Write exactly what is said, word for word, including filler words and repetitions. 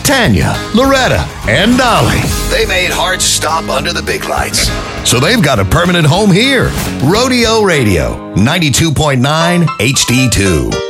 Tanya, Loretta, and Dolly. They made hearts stop under the big lights. So they've got a permanent home here. Rodeo Radio, ninety-two point nine H D two.